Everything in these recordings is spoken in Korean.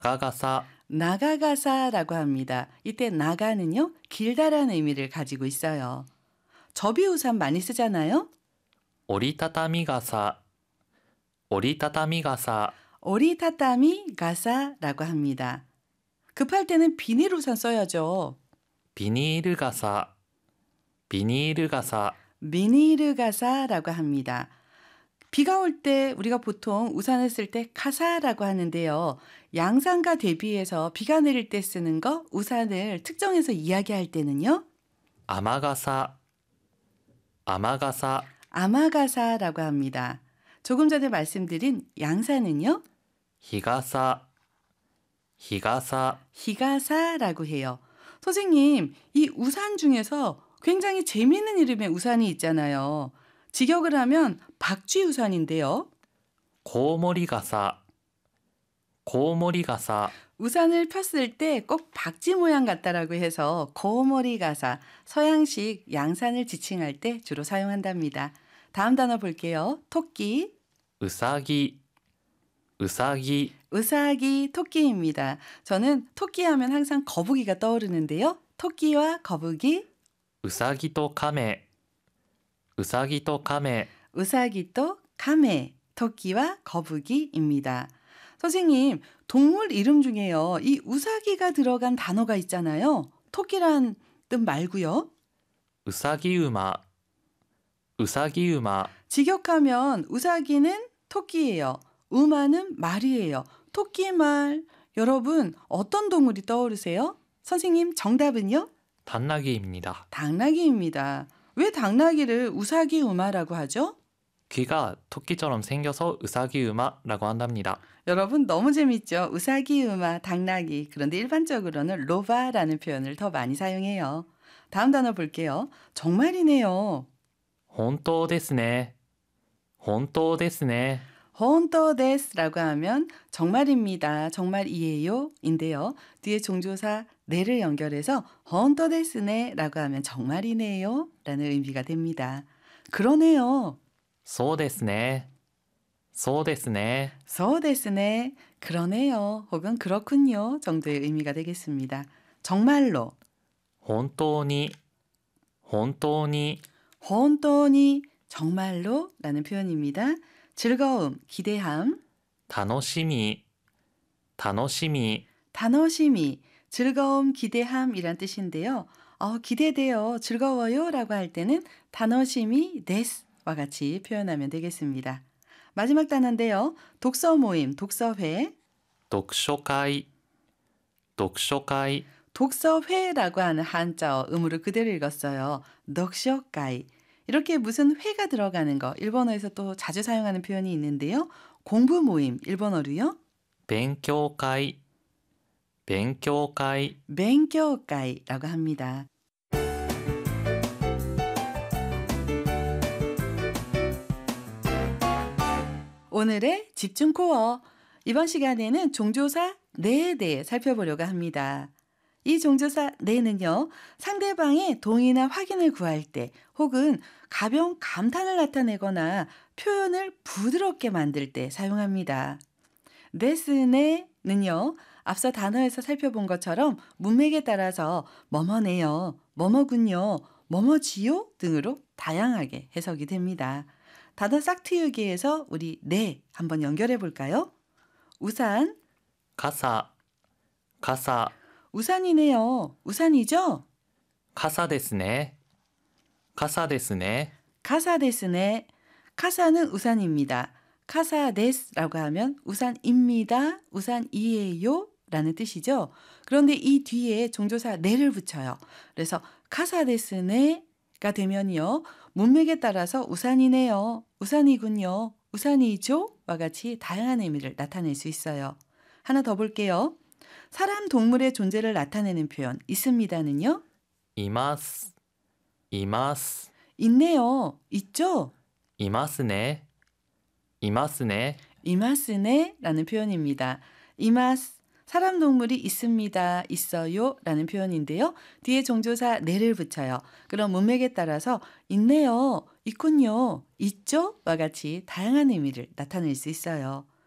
나가가사, 나가가사라고 합니다. 이때 나가는요, 길다라는 의미를 가지고 있어요. 접이우산 많이 쓰잖아요. 折りたたみ傘、折りたたみ傘、 오리타타미 가사라고 합니다. 급할 때는 비닐우산 써야죠. ビニール傘、ビニール傘、 비닐을 가사라고 합니다. 비가 올 때 우리가 보통 우산을 쓸 때 카사라고 하는데요. 양상과 대비해서 비가 내릴 때 쓰는 거 우산을 특정해서 이야기할 때는요. 雨傘、雨傘、 아마가사라고 합니다. 조금 전에 말씀드린 양사는요. 日傘、日傘、 히가사라고 해요. 선생님, 이 우산 중에서 굉장히 재미있는 이름의 우산이 있잖아요. 직역을 하면 박쥐 우산인데요. コウモリ傘、コウモリ傘、 우산을 폈을 때 꼭 박쥐 모양 같다라고 해서 고모리 가사, 서양식 양산을 지칭할 때 주로 사용한답니다. 다음 단어 볼게요. 토끼, うさぎ、うさぎ、 으사기, 토끼입니다. 저는 토끼 하면 항상 거북이가 떠오르는데요. 토끼와 거북이, うさぎと亀、うさぎと亀、 으사기 또 카메, 토끼와 거북이입니다. 선생님, 동물 이름 중에요. 이 우사기가 들어간 단어가 있잖아요. 토끼란 뜻 말고요. うさぎ馬、うさぎ馬、 직역하면 우사기는 토끼예요. 우마는 말이에요. 토끼말. 여러분, 어떤 동물이 떠오르세요? 선생님, 정답은요? 당나귀입니다. 당나귀입니다. 왜 당나귀를 우사기 우마라고 하죠? 귀가 토끼처럼 생겨서 우사기우마라고 한답니다. 여러분 너무 재밌죠? 우사기 우마, 당나귀. 그런데 일반적으로는 로바라는 표현을 더 많이 사용해요. 다음 단어 볼게요. 정말이네요. 本当ですね。本当ですね。 혼토데스라고 하면 정말입니다. 정말이에요. 인데요. 뒤에 종조사 네를 연결해서 혼토데스네라고 하면 정말이네요. 라는 의미가 됩니다. 그러네요. そうですね。そうですね。 소데스네. 그러네요. 혹은 그렇군요. 정도의 의미가 되겠습니다. 정말로. 本当に、本当に、 혼돈이 정말로 라는 표현입니다. 즐거움, 기대함, 楽しみ、楽しみ、 단호심이 즐거움, 기대함이란 뜻인데요. 기대돼요, 즐거워요 라고 할 때는 단호심이 데스와 같이 표현하면 되겠습니다. 마지막 단어인데요. 독서 모임, 독서회, 読書会、読書会、 독서회라고 하는 한자어 음으로 그대로 읽었어요. 독서가이. 이렇게 무슨 회가 들어가는 거 일본어에서 또 자주 사용하는 표현이 있는데요. 공부 모임 일본어로요. 勉強会、勉強会、 맹교가이라고 합니다. 오늘의 집중 코어. 이번 시간에는 종조사 네에 대해 살펴보려고 합니다. 이 종조사 네는요, 상대방의 동의나 확인을 구할 때 혹은 가벼운 감탄을 나타내거나 표현을 부드럽게 만들 때 사용합니다. 데스네는요, 앞서 단어에서 살펴본 것처럼 문맥에 따라서 뭐뭐네요, 뭐뭐군요, 뭐뭐지요 등으로 다양하게 해석이 됩니다. 단어 싹트우기에서 우리 네 한번 연결해 볼까요? 우산, 傘、傘、 우산이네요. 우산이죠? 傘ですね。傘ですね。 카사데스네. 카사는 우산입니다. 카사데스라고 하면 우산입니다. 우산이에요. 라는 뜻이죠. 그런데 이 뒤에 종조사 네를 붙여요. 그래서 카사데스네가 되면요, 문맥에 따라서 우산이네요, 우산이군요, 우산이죠? 와 같이 다양한 의미를 나타낼 수 있어요. 하나 더 볼게요. 사람, 동물의 존재를 나타내는 표현 있습니다는요. います。います。 있네요. 있죠? いますね。いますね。 이마스네 라는 표현입니다. 이마스, 사람, 동물이 있습니다, 있어요 라는 표현인데요. 뒤에 종조사 네를 붙여요. 그럼 문맥에 따라서 있네요, 있군요, 있죠? 와 같이 다양한 의미를 나타낼 수 있어요.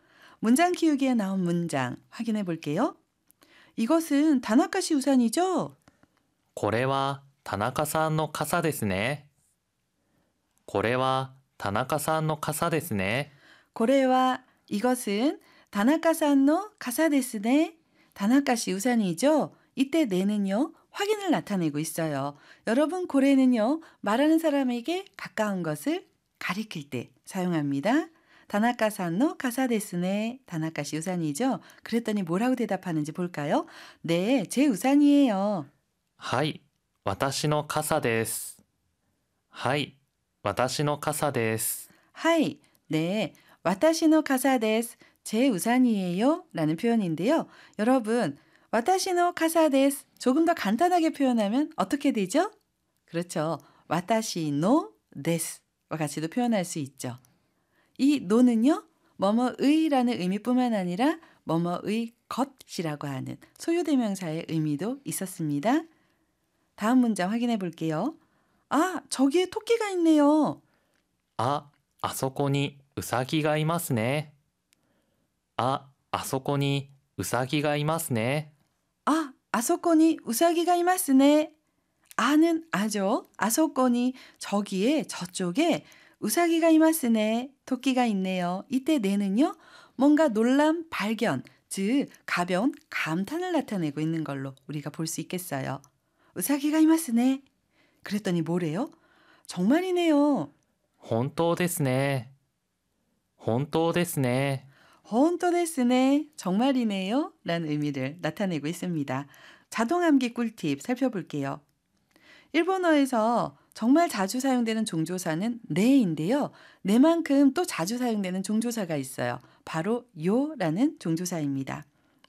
문장 키우기에 나온 문장 확인해 볼게요. 이것은 다나카시 우산이죠? これは田中さんの傘ですね。これは田中さんの傘ですね。 고래와 이것은 다나카산노 가사ですね. 다나카시 우산이죠? 이때 네는요. 확인을 나타내고 있어요. 여러분 고래는요. 말하는 사람에게 가까운 것을 가리킬 때 사용합니다. 다나카산노 가사ですね. 다나카시 우산이죠? 그랬더니 뭐라고 대답하는지 볼까요? 네, 제 우산이에요. はい、私の傘です。はい、私の傘です。 하이, 네, 와타시노 카사です. 제 우산이에요. 라는 표현인데요. 여러분, 와타시노 카사です. 조금 더 간단하게 표현하면 어떻게 되죠? 그렇죠. 와타시노 데스와 같이도 표현할 수 있죠. 이 노는요. 뭐뭐의라는 의미뿐만 아니라 뭐뭐의 것이라고 하는 소유대명사의 의미도 있었습니다. 다음 문장 확인해 볼게요. 아, 저기에 토끼가 있네요. あ、あそこにうさぎがいますね。あ、あそこにうさぎがいますね。 아, 아소코니 우사기가 이마스네. 아는 아죠. 아소코니 저기에 저쪽에 우사기가 이마스네. 토끼가 있네요. 이때 네는요. 뭔가 놀람 발견, 즉 가벼운 감탄을 나타내고 있는 걸로 우리가 볼 수 있겠어요. 우사기가 이마스네. 그랬더니 뭐래요? 정말이네요. 本当ですね。本当ですね。 혼토데스네. 정말이네요. 라는 의미를 나타내고 있습니다. 자동암기 꿀팁 살펴볼게요. 일본어에서 정말 자주 사용되는 종조사는 네인데요. 네만큼 또 자주 사용되는 종조사가 있어요. 바로 요라는 종조사입니다.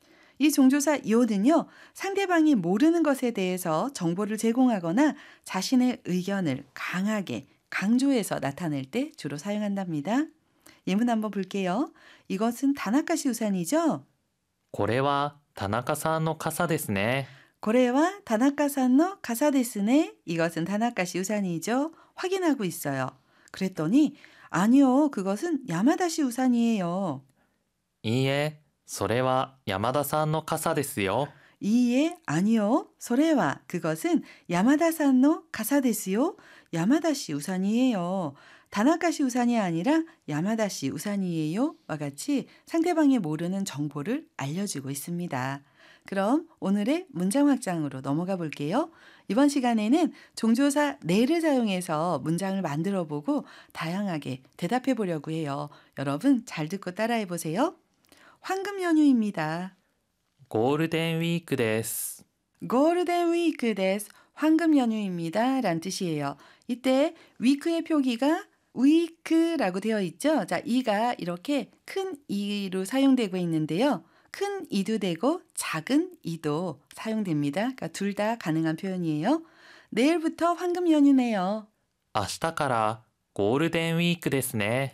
이 종조사 요는요. 상대방이 모르는 것에 대해서 정보를 제공하거나 자신의 의견을 강하게 강조해서 나타낼 때 주로 사용한답니다. 예문 한번 볼게요. 이것은 다나카시 우산이죠? これは田中さんの傘ですね。 고래와 다나카산노 가사ですね. 이것은 다나카시 우산이죠? 확인하고 있어요. 그랬더니 아니요. 그것은 야마다시 우산이에요. いいえ、それは山田さんの傘ですよ。 이에 아니요. 소래와 그것은 야마다산노 가사ですよ. 야마다시 우산이에요. 다나카시 우산이 아니라 야마다시 우산이에요. 와 같이 상대방이 모르는 정보를 알려주고 있습니다. 그럼 오늘의 문장 확장으로 넘어가 볼게요. 이번 시간에는 종조사 네를 사용해서 문장을 만들어 보고 다양하게 대답해 보려고 해요. 여러분 잘 듣고 따라해 보세요. 황금 연휴입니다. ゴールデンウィークです。 골든 위크 데스. 황금 연휴입니다. 라는 뜻이에요. 이때 위크의 표기가 위크라고 되어 있죠. 자, 이가 이렇게 큰 이로 사용되고 있는데요. 큰 이도 되고 작은 이도 사용됩니다. 그러니까 둘 다 가능한 표현이에요. 내일부터 황금 연휴네요. 明日からゴールデンウィークですね。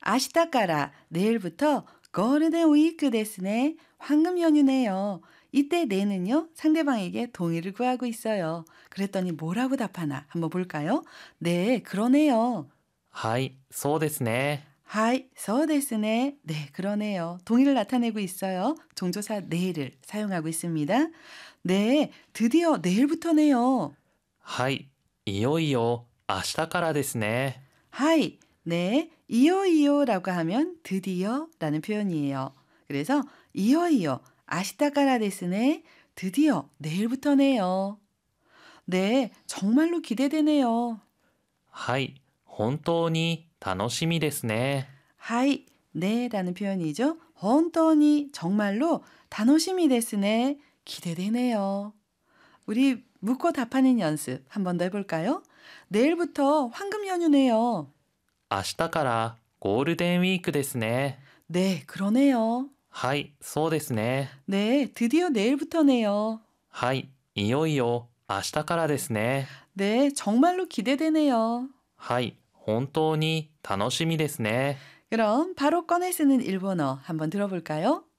아시다까라 내일부터 골든 위크 데스네. 황금 연휴네요. 이때 네는요. 상대방에게 동의를 구하고 있어요. 그랬더니 뭐라고 답하나 한번 볼까요? 네, 그러네요. はい、そうですね。 하이, 서데스네. 네, 그러네요. 동의를 나타내고 있어요. 종조사 내일을 사용하고 있습니다. 네, 드디어 내일부터네요. はい、いよいよ明日からですね。 하이, 네, 이요이요라고 하면 드디어라는 표현이에요. 그래서 이요이요, 아시다까라 데스네. 드디어 내일부터네요. 네, 정말로 기대되네요. はい、本当に楽しみですね。 하이, 네라는 표현이죠. 혼돈이 정말로 다노시미 데스네. 기대되네요. 우리 묻고 답하는 연습 한 번 더 해볼까요? 내일부터 황금 연휴네요. 明日からゴールデンウィークですね。 네, 그러네요. はい、そうですね。 네, 드디어 내일부터네요. はい、いよいよ明日からですね。 네, 정말로 기대되네요. はい、本当に楽しみですね。 그럼 바로 꺼내 쓰는 일본어 한번 들어볼까요?